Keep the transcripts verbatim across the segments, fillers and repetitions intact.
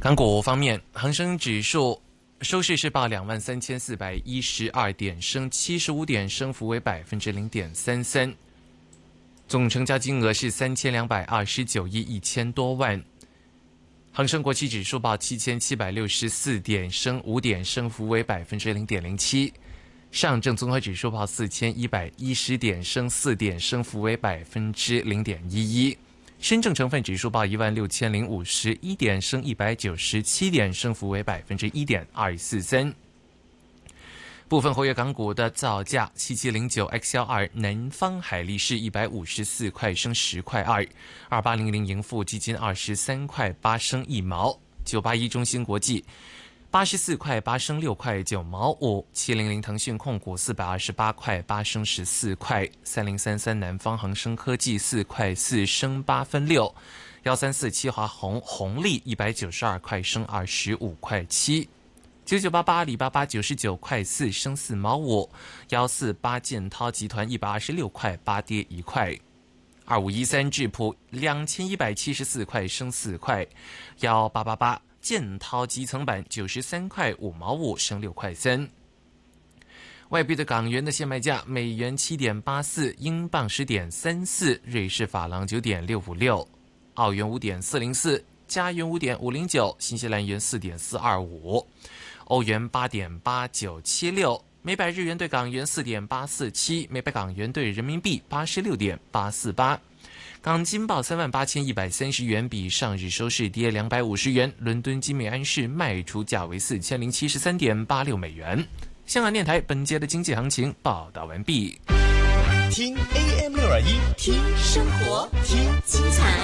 港股方面，恒生指数收市是报两万三千四百一十二点，升七十五点，升幅为百分之零点三三。总成交金额是三千两百二十九亿一千多万。恒生国际指数报七千七百六十四点，升五点，升幅为百分之零点零七。上证综合指数报四千一百一十点，升四点，升幅为百分之零点一一。深证成分指数报一万六千零五十一点，升一百九十七点，升幅为百分之一点二四三。部分活跃港股的造价：七七零九 X L 二南方海力士一百五十四块升十块二，二八零零盈富基金二十三块八升一毛，九八一中芯国际八十四块八升六块九毛五，七零零腾讯控股四百二十八块八升十四块，三零三三南方恒生科技四块四升八分六，幺三四七华虹红利一百九十二块升二十五块七。九九八八阿里巴巴九十九块四升四毛五，幺四八建滔集团一百二十六块八跌一块，二五一三智普两千一百七十四块升四块，幺八八八建滔集层板九十三块五毛五升六块三。外币的港元的现卖价：美元七点八四，英镑十点三四，瑞士法郎九点六五六，澳元五点四零四，加元五点五零九，新西兰元四点四二五。欧元八点八九七六，每百日元对港元四点八四七，每百港元对人民币八十六点八四八。港金报三万八千一百三十元，比上日收市跌两百五十元。伦敦金美安市卖出价为四千零七十三点八六美元。香港电台本节的经济行情报道完毕。 听 A M 六二一， 听生活，听精彩。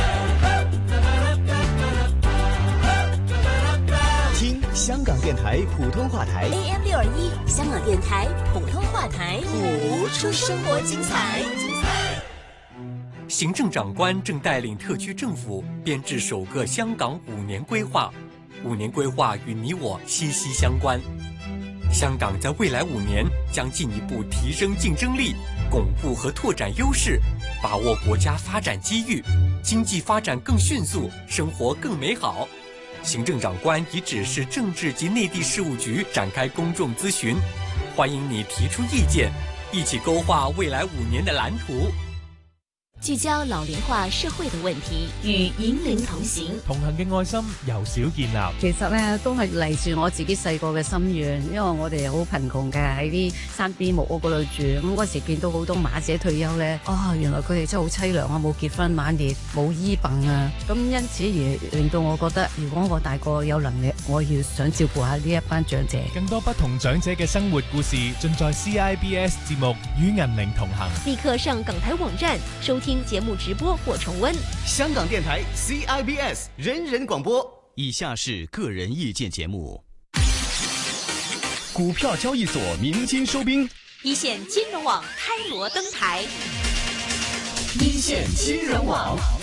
听香港电台普通话台 A M 六二一，香港电台普通话台， 谱出生活精彩。 行政长官正带领特区政府编制首个香港五年规划，五年规划与你我息息相关。香港在未来五年将进一步提升竞争力，巩固和拓展优势，把握国家发展机遇，经济发展更迅速，生活更美好。行政长官已指示政治及内地事务局展开公众咨询，欢迎你提出意見，一起勾畫未來五年的藍圖。 聚焦老齡化社會的問題，與引領同行。 同行嘅愛心由小建立。 其實咧都係嚟自我自己細個嘅心願，因為我哋好貧窮嘅喺啲山邊木屋嗰度住，咁嗰時見到好多馬姐退休咧，啊、哦、原來佢哋真係好凄涼啊，冇結婚晚年冇醫病啊，咁因此而令到我覺得，如果我大個有能力，我要想照顧下呢一班長者。 更多不同長者嘅生活故事，盡在 C I B S 節目與銀齡同行。 立刻上港台網站收聽節目直播或重溫。 香港電台 C I B S 人人廣播。以下是個人意見節目。股票交易所鳴金收兵， 一線金融網開鑼登台。 一線金融網。